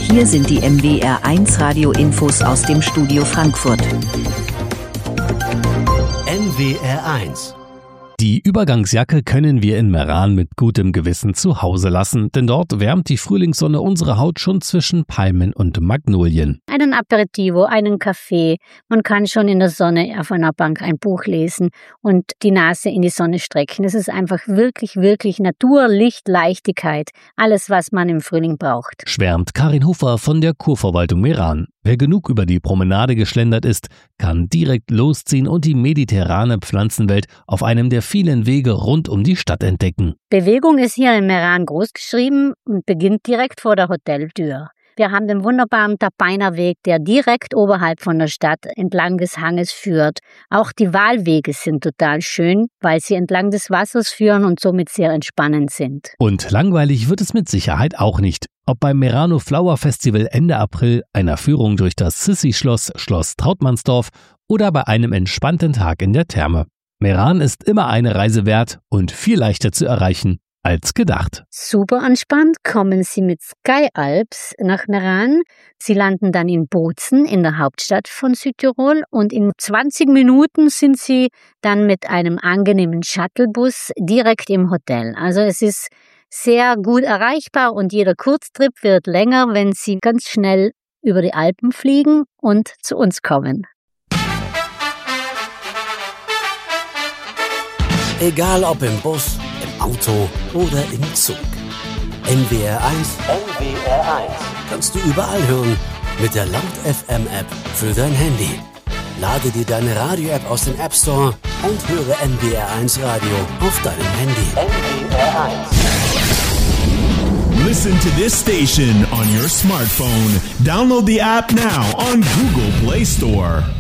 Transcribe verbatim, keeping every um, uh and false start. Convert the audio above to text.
Hier sind die M W R eins Radio-Infos aus dem Studio Frankfurt. M W R eins. Die Übergangsjacke können wir in Meran mit gutem Gewissen zu Hause lassen, denn dort wärmt die Frühlingssonne unsere Haut schon zwischen Palmen und Magnolien. Einen Aperitivo, einen Kaffee. Man kann schon in der Sonne auf einer Bank ein Buch lesen und die Nase in die Sonne strecken. Es ist einfach wirklich, wirklich Natur, Licht, Leichtigkeit. Alles, was man im Frühling braucht. Schwärmt Karin Hofer von der Kurverwaltung Meran. Wer genug über die Promenade geschlendert ist, kann direkt losziehen und die mediterrane Pflanzenwelt auf einem der vielen Wege rund um die Stadt entdecken. Bewegung ist hier in Meran großgeschrieben und beginnt direkt vor der Hoteltür. Wir haben den wunderbaren Tapainer Weg, der direkt oberhalb von der Stadt entlang des Hanges führt. Auch die Wahlwege sind total schön, weil sie entlang des Wassers führen und somit sehr entspannend sind. Und langweilig wird es mit Sicherheit auch nicht. Ob beim Merano Flower Festival Ende April, einer Führung durch das Sissi-Schloss, Schloss Trautmannsdorf oder bei einem entspannten Tag in der Therme. Meran ist immer eine Reise wert und viel leichter zu erreichen als gedacht. Super entspannt kommen Sie mit Sky Alps nach Meran. Sie landen dann in Bozen, in der Hauptstadt von Südtirol, und in zwanzig Minuten sind Sie dann mit einem angenehmen Shuttlebus direkt im Hotel. Also es ist sehr gut erreichbar und jeder Kurztrip wird länger, wenn Sie ganz schnell über die Alpen fliegen und zu uns kommen. Egal ob im Bus, im Auto oder im Zug. M W R eins, M W R eins kannst du überall hören mit der Laut F M App für dein Handy. Lade dir deine Radio-App aus dem App Store und höre M W R eins Radio auf deinem Handy. M W R eins. Listen to this station on your smartphone. Download the app now on Google Play Store.